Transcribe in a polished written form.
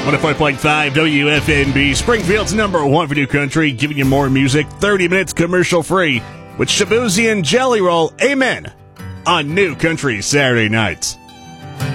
105.5 WFNB, Springfield's number one for new country, giving you more music, 30 minutes commercial free with Shabuzi and Jelly Roll. Amen. On New Country Saturday nights.